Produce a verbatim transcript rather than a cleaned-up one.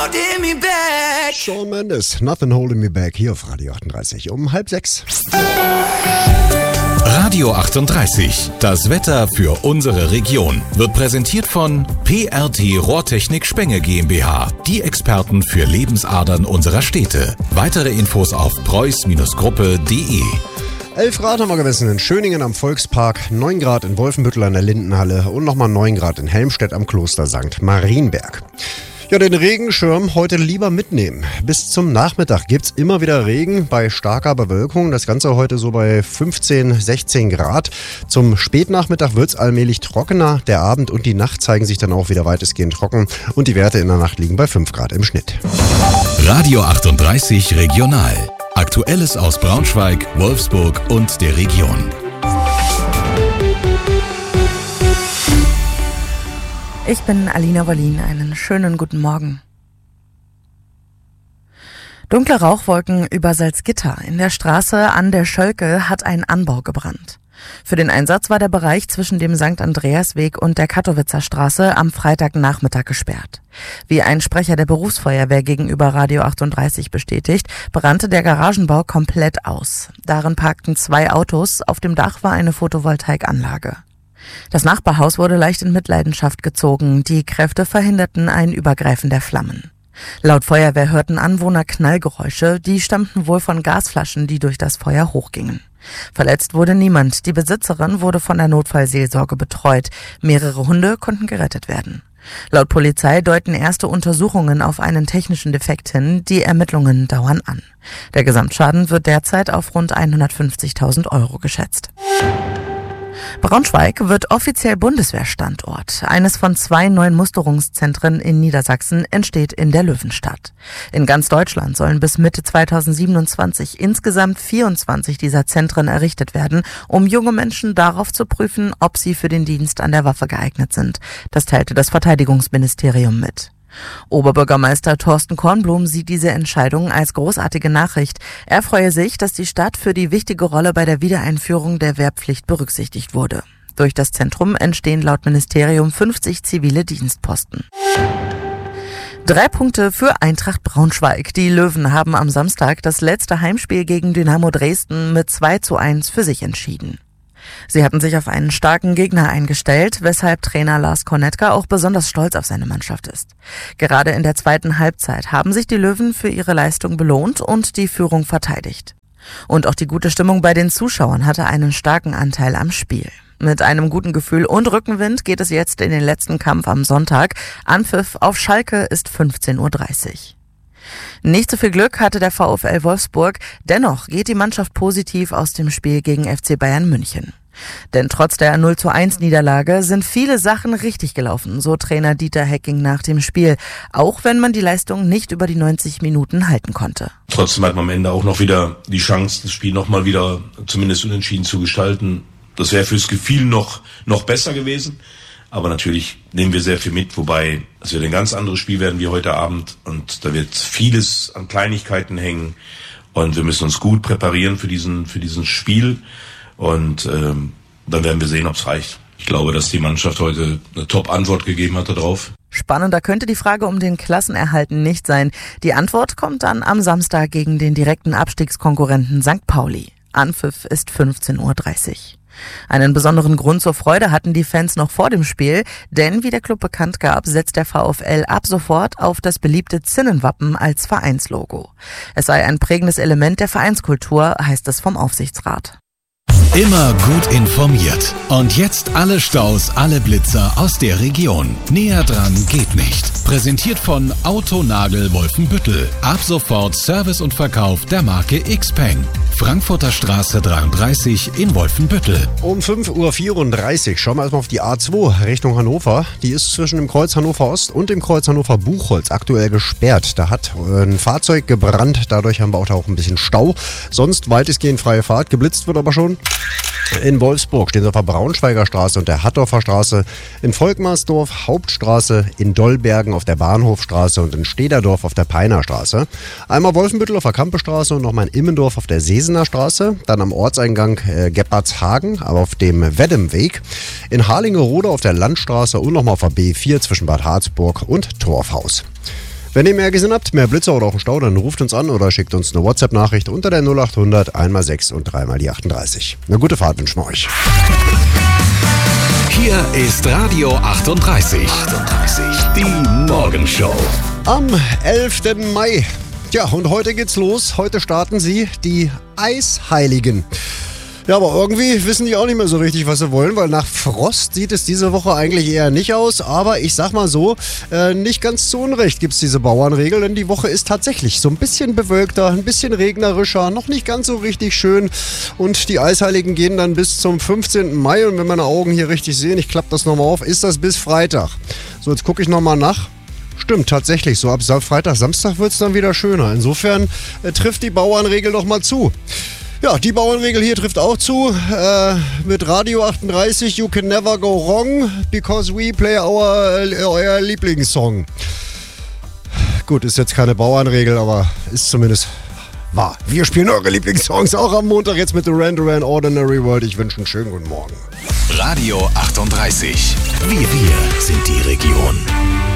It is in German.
Shawn Mendes, Nothing Holding Me Back, hier auf Radio achtunddreißig um halb sechs. Radio achtunddreißig, das Wetter für unsere Region, wird präsentiert von P R T Rohrtechnik Spenge GmbH, die Experten für Lebensadern unserer Städte. Weitere Infos auf preuß Gruppe punkt de. elf Grad haben wir gemessen in Schöningen am Volkspark, neun Grad in Wolfenbüttel an der Lindenhalle und nochmal neun Grad in Helmstedt am Kloster Sankt Marienberg. Ja, den Regenschirm heute lieber mitnehmen. Bis zum Nachmittag gibt's immer wieder Regen bei starker Bewölkung. Das Ganze heute so bei fünfzehn, sechzehn Grad. Zum Spätnachmittag wird's allmählich trockener. Der Abend und die Nacht zeigen sich dann auch wieder weitestgehend trocken. Und die Werte in der Nacht liegen bei fünf Grad im Schnitt. Radio achtunddreißig Regional. Aktuelles aus Braunschweig, Wolfsburg und der Region. Ich bin Alina Wollin, einen schönen guten Morgen. Dunkle Rauchwolken über Salzgitter. In der Straße an der Schölke hat ein Anbau gebrannt. Für den Einsatz war der Bereich zwischen dem Sankt Andreasweg und der Kattowitzer Straße am Freitagnachmittag gesperrt. Wie ein Sprecher der Berufsfeuerwehr gegenüber Radio achtunddreißig bestätigt, brannte der Garagenbau komplett aus. Darin parkten zwei Autos, auf dem Dach war eine Photovoltaikanlage. Das Nachbarhaus wurde leicht in Mitleidenschaft gezogen. Die Kräfte verhinderten ein Übergreifen der Flammen. Laut Feuerwehr hörten Anwohner Knallgeräusche, die stammten wohl von Gasflaschen, die durch das Feuer hochgingen. Verletzt wurde niemand. Die Besitzerin wurde von der Notfallseelsorge betreut. Mehrere Hunde konnten gerettet werden. Laut Polizei deuten erste Untersuchungen auf einen technischen Defekt hin. Die Ermittlungen dauern an. Der Gesamtschaden wird derzeit auf rund hundertfünfzigtausend Euro geschätzt. Braunschweig wird offiziell Bundeswehrstandort. Eines von zwei neuen Musterungszentren in Niedersachsen entsteht in der Löwenstadt. In ganz Deutschland sollen bis Mitte zweitausendsiebenundzwanzig insgesamt vierundzwanzig dieser Zentren errichtet werden, um junge Menschen darauf zu prüfen, ob sie für den Dienst an der Waffe geeignet sind. Das teilte das Verteidigungsministerium mit. Oberbürgermeister Thorsten Kornblum sieht diese Entscheidung als großartige Nachricht. Er freue sich, dass die Stadt für die wichtige Rolle bei der Wiedereinführung der Wehrpflicht berücksichtigt wurde. Durch das Zentrum entstehen laut Ministerium fünfzig zivile Dienstposten. Drei Punkte für Eintracht Braunschweig. Die Löwen haben am Samstag das letzte Heimspiel gegen Dynamo Dresden mit zwei zu eins für sich entschieden. Sie hatten sich auf einen starken Gegner eingestellt, weshalb Trainer Lars Kornetka auch besonders stolz auf seine Mannschaft ist. Gerade in der zweiten Halbzeit haben sich die Löwen für ihre Leistung belohnt und die Führung verteidigt. Und auch die gute Stimmung bei den Zuschauern hatte einen starken Anteil am Spiel. Mit einem guten Gefühl und Rückenwind geht es jetzt in den letzten Kampf am Sonntag. Anpfiff auf Schalke ist fünfzehn Uhr dreißig. Nicht so viel Glück hatte der VfL Wolfsburg, dennoch geht die Mannschaft positiv aus dem Spiel gegen F C Bayern München. Denn trotz der null zu eins Niederlage sind viele Sachen richtig gelaufen, so Trainer Dieter Hecking nach dem Spiel, auch wenn man die Leistung nicht über die neunzig Minuten halten konnte. Trotzdem hat man am Ende auch noch wieder die Chance, das Spiel nochmal wieder zumindest unentschieden zu gestalten. Das wäre fürs Gefühl noch, noch besser gewesen. Aber natürlich nehmen wir sehr viel mit, wobei es wird ein ganz anderes Spiel werden wie heute Abend und da wird vieles an Kleinigkeiten hängen und wir müssen uns gut präparieren für diesen für diesen Spiel und ähm, dann werden wir sehen, ob es reicht. Ich glaube, dass die Mannschaft heute eine Top-Antwort gegeben hat darauf. Spannender könnte die Frage um den Klassenerhalt nicht sein. Die Antwort kommt dann am Samstag gegen den direkten Abstiegskonkurrenten Sankt Pauli. Anpfiff ist fünfzehn Uhr dreißig. Einen besonderen Grund zur Freude hatten die Fans noch vor dem Spiel, denn wie der Club bekannt gab, setzt der VfL ab sofort auf das beliebte Zinnenwappen als Vereinslogo. Es sei ein prägendes Element der Vereinskultur, heißt es vom Aufsichtsrat. Immer gut informiert. Und jetzt alle Staus, alle Blitzer aus der Region. Näher dran geht nicht. Präsentiert von Autonagel Wolfenbüttel. Ab sofort Service und Verkauf der Marke Xpeng. Frankfurter Straße dreiunddreißig in Wolfenbüttel. Um fünf Uhr vierunddreißig schauen wir erstmal auf die A zwei Richtung Hannover. Die ist zwischen dem Kreuz Hannover Ost und dem Kreuz Hannover Buchholz aktuell gesperrt. Da hat ein Fahrzeug gebrannt, dadurch haben wir auch ein bisschen Stau. Sonst weitestgehend freie Fahrt, geblitzt wird aber schon. In Wolfsburg stehen sie auf der Braunschweiger Straße und der Hattdorfer Straße, in Volkmarsdorf Hauptstraße, in Dollbergen auf der Bahnhofstraße und in Stederdorf auf der Peiner Straße. Einmal Wolfenbüttel auf der Kampestraße und nochmal in Immendorf auf der Sesener Straße. Dann am Ortseingang äh, Gebbardshagen, aber auf dem Weddemweg. In Harlingerode auf der Landstraße und nochmal auf der B vier zwischen Bad Harzburg und Torfhaus. Wenn ihr mehr gesehen habt, mehr Blitzer oder auch einen Stau, dann ruft uns an oder schickt uns eine WhatsApp-Nachricht unter der null acht hundert eins mal sechs und drei mal die achtunddreißig. Eine gute Fahrt wünschen wir euch. Hier ist Radio achtunddreißig. achtunddreißig. Die Morgenshow. Am elften Mai. Ja, und heute geht's los. Heute starten sie die Eisheiligen. Ja, aber irgendwie wissen die auch nicht mehr so richtig, was sie wollen, weil nach Frost sieht es diese Woche eigentlich eher nicht aus. Aber ich sag mal so, äh, nicht ganz zu Unrecht gibt's diese Bauernregel, denn die Woche ist tatsächlich so ein bisschen bewölkter, ein bisschen regnerischer, noch nicht ganz so richtig schön. Und die Eisheiligen gehen dann bis zum fünfzehnten Mai. Und wenn meine Augen hier richtig sehen, ich klappe das nochmal auf, ist das bis Freitag. So, jetzt gucke ich nochmal nach. Stimmt, tatsächlich. So ab Freitag, Samstag wird es dann wieder schöner. Insofern äh, trifft die Bauernregel doch mal zu. Ja, die Bauernregel hier trifft auch zu. Äh, mit Radio achtunddreißig, you can never go wrong, because we play our, äh, euer Lieblingssong. Gut, ist jetzt keine Bauernregel, aber ist zumindest wahr. Wir spielen eure Lieblingssongs auch am Montag jetzt mit Duran Duran, Ordinary World. Ich wünsche einen schönen guten Morgen. Radio achtunddreißig. Wir, wir sind die Region.